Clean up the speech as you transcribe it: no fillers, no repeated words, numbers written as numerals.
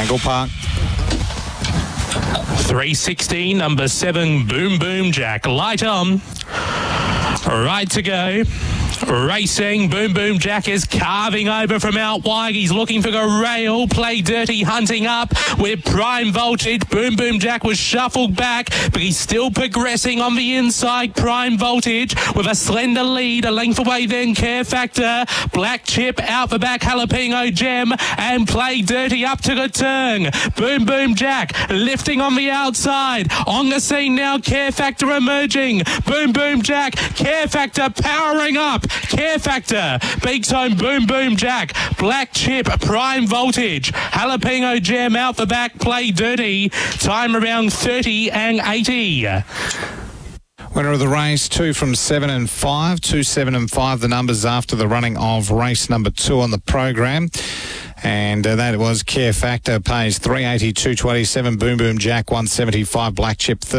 Angle Park. 316, number 7, Boom Boom Jack. Light on. Right to go. Racing, Boom Boom Jack is carving over from out wide. He's looking for a rail. Play Dirty hunting up with Prime Voltage. Boom Boom Jack was shuffled back, but he's still progressing on the inside. Prime Voltage with a slender lead, a length away then Care Factor. Black Chip out the back, Jalapeno Gem, and Play Dirty up to the turn. Boom Boom Jack lifting on the outside. On the scene now, Care Factor emerging. Boom Boom Jack, Care Factor powering up. Care Factor beats home Boom Boom Jack. Black Chip, Prime Voltage, Jalapeno Gem out the back. Play Dirty. Time around 30 and 80. Winner of the race, 2 from 7 and 5. 2, 7 and 5, the numbers after the running of race number 2 on the program. And that was Care Factor, pays 380, 227. Boom Boom Jack, 175. Black Chip, 30.